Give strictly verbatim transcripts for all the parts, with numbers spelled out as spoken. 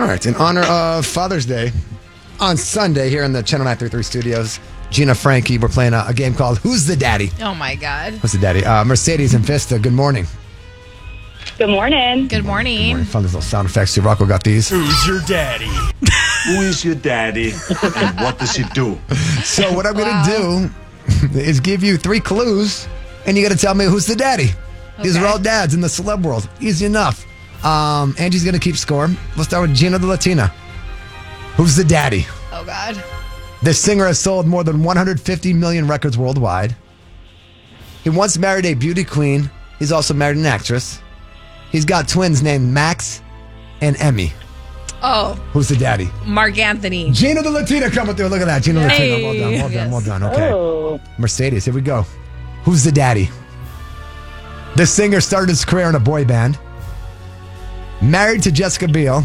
right. In honor of Father's Day, on Sunday here in the Channel nine thirty-three studios, Gina, Frankie, we're playing a, a game called Who's the Daddy? Oh, my God. Who's the Daddy? Uh, Mercedes and Vista, good morning. Good morning. Good morning. I found these little sound effects too. Rocco got these. Who's your daddy? Who is your daddy? And what does he do? So what I'm Wow. going to do is give you three clues, and you got to tell me who's the daddy. These Okay. are all dads in the celeb world. Easy enough. Um, Angie's going to keep score. We'll start with Gina the Latina. Who's the daddy? Oh, God. This singer has sold more than one hundred fifty million records worldwide. He once married a beauty queen. He's also married an actress. He's got twins named Max and Emmy. Oh, Who's the daddy? Mark Anthony. Gina the Latina coming through. Look at that. Gina Hey. Latina. Well done. Well done. Yes. Well done. Okay. Oh, Mercedes, here we go. Who's the daddy? This singer started his career in a boy band. Married to Jessica Biel.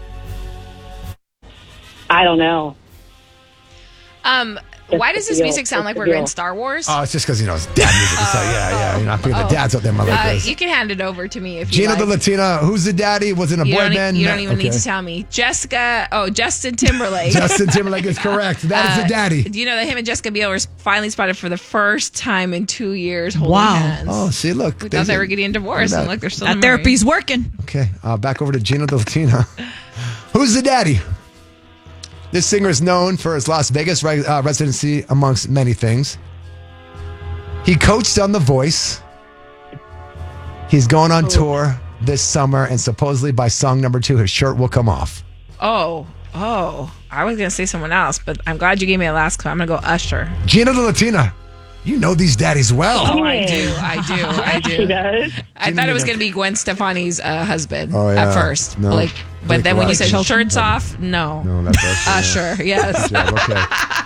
I don't know. Um, why does this Deal. music sound like we're Deal. in Star Wars? Oh, it's just because, you know, it's dad music. So, yeah, yeah. You know, I figure the Oh. dads out there might like Uh, this. you can hand it over to me if you Gina like. the Latina. Who's the daddy? Was in a you boy don't, e- band. you don't even Okay. need to tell me. Jessica, oh, Justin Timberlake. Justin Timberlake is correct. That is Uh, the daddy. Do you know that him and Jessica Biel were finally spotted for the first time in two years holding Wow. hands? Oh, see, look. We they thought they said- were getting divorced, Look at and that. look, they're still That married. therapy's working. Okay, uh, back over to Gina the Latina. Who's the daddy? This singer is known for his Las Vegas re- uh, residency, amongst many things. He coached on The Voice. He's going on tour this summer, and supposedly by song number two, his shirt will come off. Oh, oh. I was going to say someone else, but I'm glad you gave me a last clue. I'm going to go Usher. Gina the Latina. You know these daddies well. Oh, I do. I do. I She do. does. I thought it was going to be Gwen Stefani's uh, husband Oh, yeah. at first. No. Like, but Like then when you what? said Shelton? shirts off, no. No, that's Usher. Usher, yes. Yeah, okay.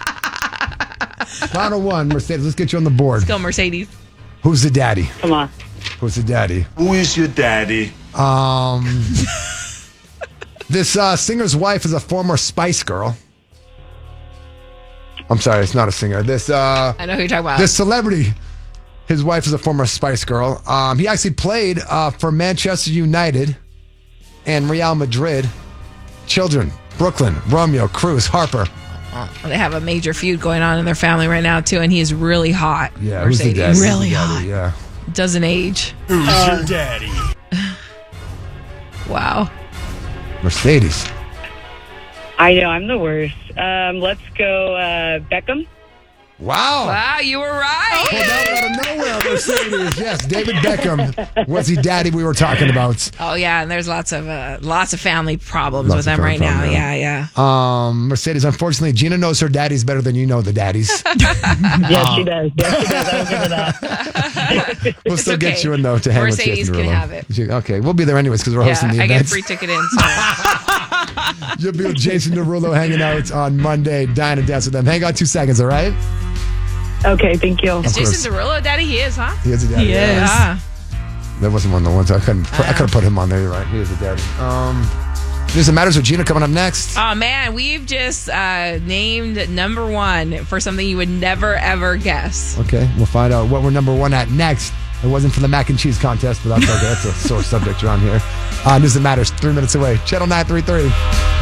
Final one, Mercedes. Let's get you on the board. Go Mercedes. Who's the daddy? Come on. Who's the daddy? Who is your daddy? Um, this uh, singer's wife is a former Spice Girl. I'm sorry, it's not a singer. This uh, I know who you're talking about. this celebrity, his wife is a former Spice Girl. Um, he actually played uh, for Manchester United and Real Madrid. Children: Brooklyn, Romeo, Cruz, Harper. Uh, they have a major feud going on in their family right now, too, and he is really hot. Yeah, who's the Mercedes. daddy? Really Who's the daddy? Yeah. Doesn't age. Who's your daddy? Wow. Mercedes. I know, I'm the worst. Um, let's go uh, Beckham. Wow. Wow, you were right. Pulled out out of nowhere, Mercedes. Yes, David Beckham was the daddy we were talking about. Oh yeah, and there's lots of uh, lots of family problems Lots with of them right family now. problem, Yeah, yeah. Um, Mercedes, unfortunately, Gina knows her daddies better than you know the daddies. Yes, she does. Yes, she does. I was into that. We'll still get okay. you in, though, to hang Mercedes with Jason can Derulo. have it. You- Okay, we'll be there anyways because we're hosting Yeah, the I get a event. free ticket in. So. You'll be with Jason Derulo hanging out on Monday, dine and dance with them. Hang on two seconds, all right? Okay, thank you. Is Of course. Jason Derulo daddy? He is, huh? He is a daddy. He yeah. is. Yeah. That wasn't one of the ones I couldn't. Put, I could have put him on there. You're right. He is a daddy. Um, News that matters with Gina coming up next. Oh man, we've just uh, named number one for something you would never ever guess. Okay, we'll find out what we're number one at next. It wasn't for the mac and cheese contest, but that's okay. That's a sore subject around here. Uh, News that matters. Three minutes away. Channel nine three three.